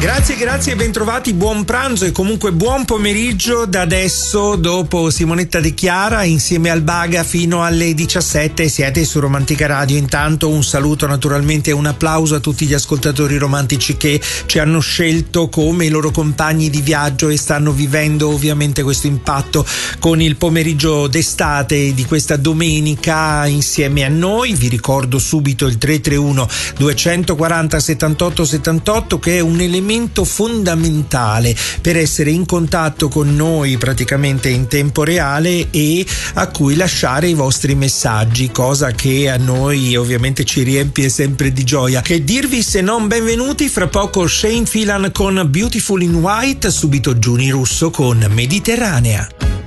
Grazie, bentrovati, buon pranzo e comunque buon pomeriggio da adesso, dopo Simonetta De Chiara insieme al Baga fino alle 17. Siete su Romantica Radio. Intanto un saluto naturalmente e un applauso a tutti gli ascoltatori romantici che ci hanno scelto come i loro compagni di viaggio e stanno vivendo ovviamente questo impatto con il pomeriggio d'estate di questa domenica insieme a noi. Vi ricordo subito il 331 240 78 78 che è un elemento fondamentale per essere in contatto con noi praticamente in tempo reale e a cui lasciare i vostri messaggi, cosa che a noi ovviamente ci riempie sempre di gioia. Che dirvi se non benvenuti, fra poco Shane Phelan con Beautiful in White, subito Giuni Russo con Mediterranea.